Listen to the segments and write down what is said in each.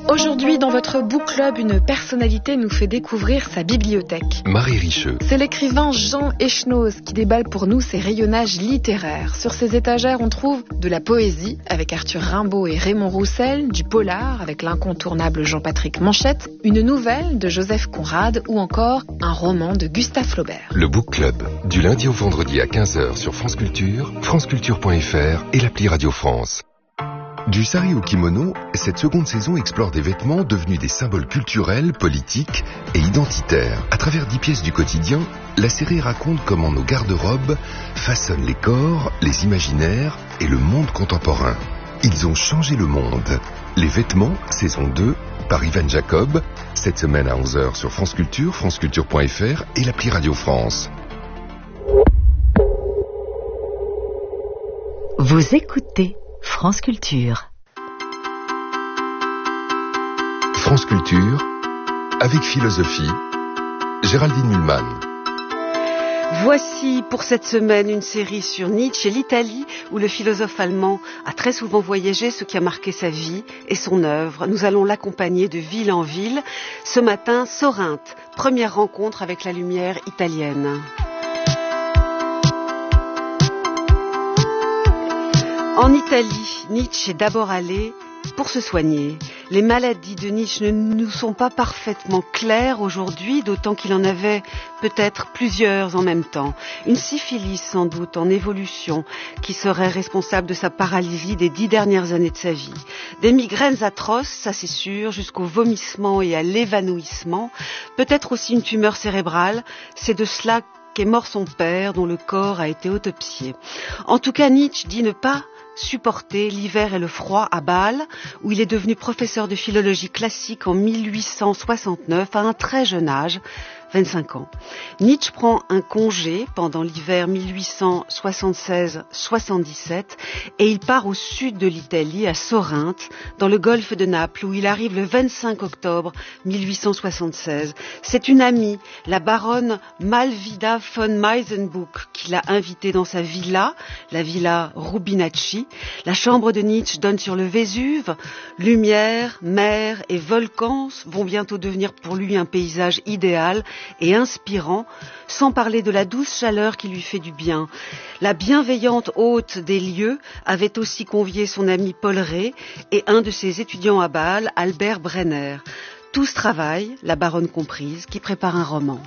Aujourd'hui, dans votre book club, une personnalité nous fait découvrir sa bibliothèque. Marie Richeux. C'est l'écrivain Jean Echenoz qui déballe pour nous ses rayonnages littéraires. Sur ses étagères, on trouve de la poésie avec Arthur Rimbaud et Raymond Roussel, du polar avec l'incontournable Jean-Patrick Manchette, une nouvelle de Joseph Conrad ou encore un roman de Gustave Flaubert. Le book club, du lundi au vendredi à 15h sur France Culture, franceculture.fr et l'appli Radio France. Du sari au kimono, cette seconde saison explore des vêtements devenus des symboles culturels, politiques et identitaires. À travers 10 pièces du quotidien, la série raconte comment nos garde-robes façonnent les corps, les imaginaires et le monde contemporain. Ils ont changé le monde. Les vêtements, saison 2, par Ivan Jacob, cette semaine à 11h sur France Culture, franceculture.fr et l'appli Radio France. Vous écoutez France Culture. France Culture, avec philosophie, Géraldine Mühlmann. Voici pour cette semaine une série sur Nietzsche et l'Italie où le philosophe allemand a très souvent voyagé, ce qui a marqué sa vie et son œuvre. Nous allons l'accompagner de ville en ville. Ce matin, Sorrente, première rencontre avec la lumière italienne. En Italie, Nietzsche est d'abord allé pour se soigner. Les maladies de Nietzsche ne nous sont pas parfaitement claires aujourd'hui, d'autant qu'il en avait peut-être plusieurs en même temps. Une syphilis sans doute en évolution qui serait responsable de sa paralysie des 10 dernières années de sa vie. Des migraines atroces, ça c'est sûr, jusqu'au vomissement et à l'évanouissement. Peut-être aussi une tumeur cérébrale, c'est de cela qu'est mort son père dont le corps a été autopsié. En tout cas, Nietzsche dit ne pas supporter l'hiver et le froid à Bâle, où il est devenu professeur de philologie classique en 1869 à un très jeune âge, 25 ans. Nietzsche prend un congé pendant l'hiver 1876-77 et il part au sud de l'Italie, à Sorrente, dans le golfe de Naples, où il arrive le 25 octobre 1876. C'est une amie, la baronne Malvida von Meisenbuch, qui l'a invité dans sa villa, la villa Rubinacci. La chambre de Nietzsche donne sur le Vésuve. Lumière, mer et volcans vont bientôt devenir pour lui un paysage idéal et inspirant, sans parler de la douce chaleur qui lui fait du bien. La bienveillante hôte des lieux avait aussi convié son ami Paul Rée et un de ses étudiants à Bâle, Albert Brenner. Tous travaillent, la baronne comprise, qui prépare un roman.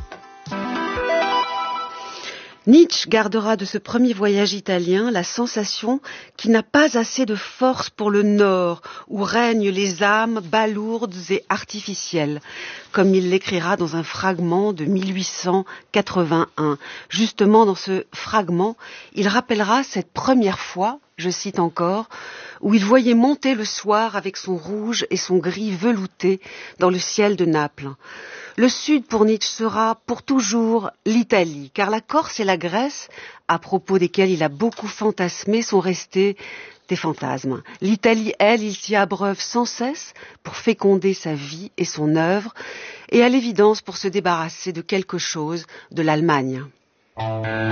Nietzsche gardera de ce premier voyage italien la sensation qu'il n'a pas assez de force pour le nord, où règnent les âmes balourdes et artificielles, comme il l'écrira dans un fragment de 1881. Justement, dans ce fragment, il rappellera cette première fois, je cite encore, où il voyait monter le soir avec son rouge et son gris velouté dans le ciel de Naples. Le Sud pour Nietzsche sera pour toujours l'Italie, car la Corse et la Grèce, à propos desquels il a beaucoup fantasmé, sont restés des fantasmes. L'Italie, elle, il s'y abreuve sans cesse pour féconder sa vie et son œuvre, et à l'évidence pour se débarrasser de quelque chose de l'Allemagne.